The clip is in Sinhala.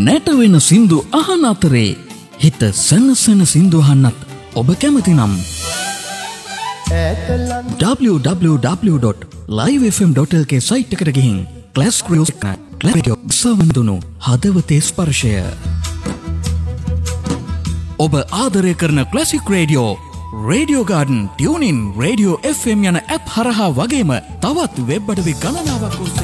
නැටවෙන සින්දු අහන අතරේ හිත සනසන සින්දු අහන්නත් ඔබ කැමති නම් www.livefm.lk සයිට් එකට ගිහින් ක්ලාසික් රේඩියෝ සවන්දුණු හදවතේ ස්පර්ශය ඔබ ආදරය කරන classic radio radio garden tuning radio FM යන ඇප් හරහා වගේම තවත් වෙබ් අඩවි ගණනාවක් ඔස්සේ